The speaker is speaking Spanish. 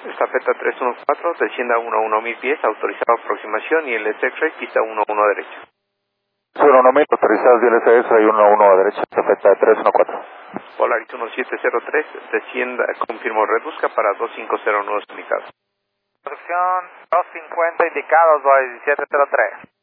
Estafeta 314, descienda 11 mil pies, autorizado aproximación y el X-ray, pista 11 derecha. 11000, autorizados vía X-ray 11 a derecha, estafeta 314. Polaris 1703, descienda, confirmo, reduzca para 250 nuevos indicados. Producción 250 indicados, 1703.